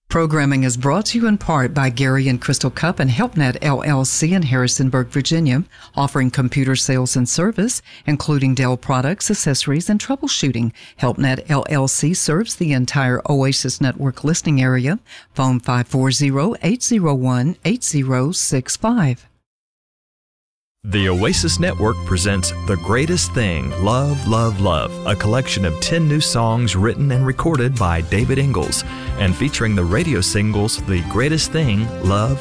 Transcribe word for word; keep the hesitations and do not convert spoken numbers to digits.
Programming is brought to you in part by Gary and Crystal Cup and HelpNet L L C in Harrisonburg, Virginia, offering computer sales and service, including Dell products, accessories, and troubleshooting. HelpNet L L C serves the entire Oasis Network listening area. Phone five four zero, eight zero one, eight zero six five. The Oasis Network presents The Greatest Thing, Love, Love, Love, a collection of ten new songs written and recorded by David Ingalls and featuring the radio singles The Greatest Thing, Love,